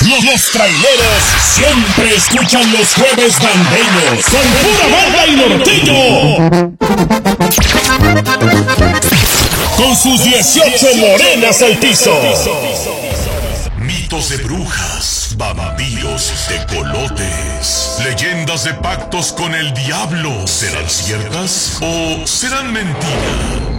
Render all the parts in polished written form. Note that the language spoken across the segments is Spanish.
Los traileros siempre escuchan los jueves bandeños con pura banda y norteño. Con sus 18 morenas al piso. Mitos de brujas, vampiros, tecolotes, leyendas de pactos con el diablo. ¿Serán ciertas o serán mentiras?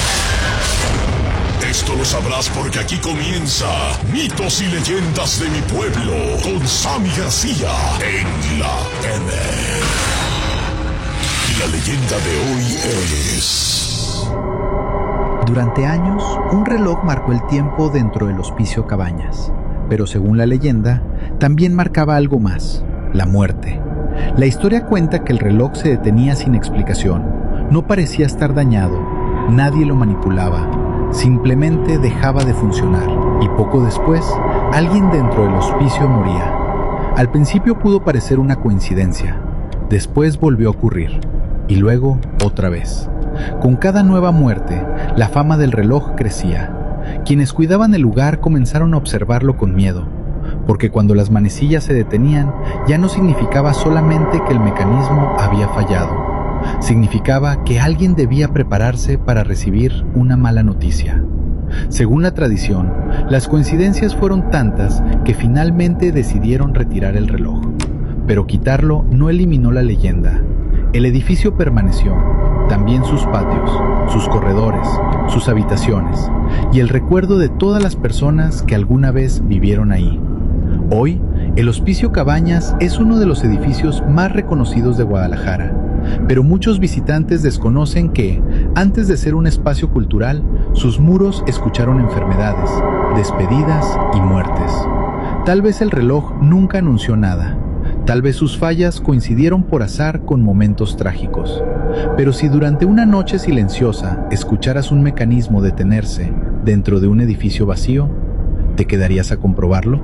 Esto lo sabrás porque aquí comienza Mitos y Leyendas de mi Pueblo con Sammy García en la TV. Y la leyenda de hoy es... Durante años, un reloj marcó el tiempo dentro del Hospicio Cabañas, pero según la leyenda, también marcaba algo más, la muerte. La historia cuenta que el reloj se detenía sin explicación, no parecía estar dañado, nadie lo manipulaba, simplemente dejaba de funcionar, y poco después, alguien dentro del hospicio moría. Al principio pudo parecer una coincidencia, después volvió a ocurrir, y luego otra vez. Con cada nueva muerte, la fama del reloj crecía. Quienes cuidaban el lugar comenzaron a observarlo con miedo, porque cuando las manecillas se detenían, ya no significaba solamente que el mecanismo había fallado. Significaba que alguien debía prepararse para recibir una mala noticia. Según la tradición, las coincidencias fueron tantas que finalmente decidieron retirar el reloj. Pero quitarlo no eliminó la leyenda. El edificio permaneció, también sus patios, sus corredores, sus habitaciones y el recuerdo de todas las personas que alguna vez vivieron ahí. Hoy, el Hospicio Cabañas es uno de los edificios más reconocidos de Guadalajara, pero muchos visitantes desconocen que, antes de ser un espacio cultural, sus muros escucharon enfermedades, despedidas y muertes. Tal vez el reloj nunca anunció nada. Tal vez sus fallas coincidieron por azar con momentos trágicos. Pero si durante una noche silenciosa escucharas un mecanismo detenerse dentro de un edificio vacío, ¿te quedarías a comprobarlo?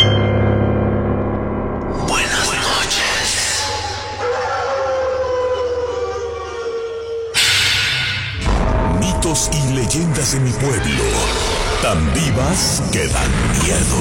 Buenas noches. Mitos y leyendas de mi pueblo, tan vivas que dan miedo.